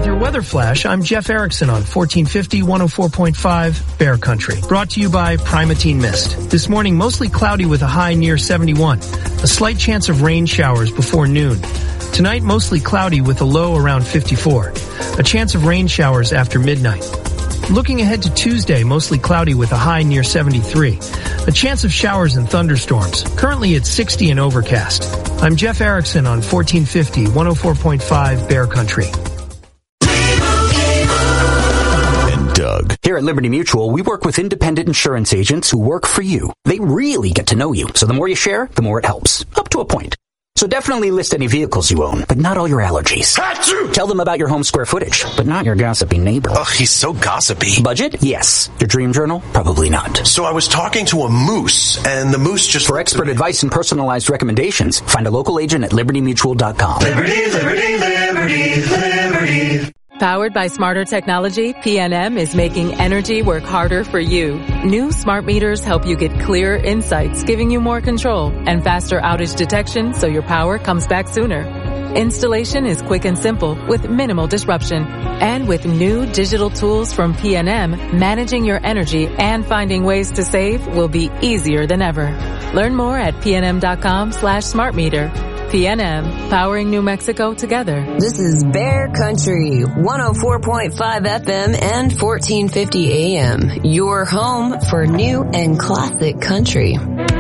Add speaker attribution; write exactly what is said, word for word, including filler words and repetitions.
Speaker 1: With your weather flash, I'm Jeff Erickson on fourteen fifty, one oh four point five Bear Country. Brought to you by Primatene Mist. This morning, mostly cloudy with a high near seventy-one. A slight chance of rain showers before noon. Tonight, mostly cloudy with a low around fifty-four. A chance of rain showers after midnight. Looking ahead to Tuesday, mostly cloudy with a high near seventy-three. A chance of showers and thunderstorms. Currently it's sixty and overcast. I'm Jeff Erickson on fourteen fifty, one oh four point five Bear Country.
Speaker 2: And Doug.
Speaker 3: Here at Liberty Mutual, we work with independent insurance agents who work for you. They really get to know you, so the more you share, the more it helps. Up to a point. So definitely list any vehicles you own, but not all your allergies.
Speaker 2: Achoo!
Speaker 3: Tell them about your home square footage, but not your gossipy neighbor.
Speaker 2: Ugh, he's so gossipy.
Speaker 3: Budget? Yes. Your dream journal? Probably not.
Speaker 2: So I was talking to a moose, and the moose just...
Speaker 3: For expert advice and personalized recommendations, find a local agent at liberty mutual dot com.
Speaker 4: Liberty, liberty, liberty, liberty.
Speaker 5: Powered by smarter technology, P N M is making energy work harder for you. New smart meters help you get clearer insights, giving you more control and faster outage detection so your power comes back sooner. Installation is quick and simple with minimal disruption. And with new digital tools from P N M, managing your energy and finding ways to save will be easier than ever. Learn more at pnm.com slash smart meter. P N M, powering New Mexico together.
Speaker 6: This is Bear Country, one oh four point five F M and fourteen fifty A M. Your home for new and classic country.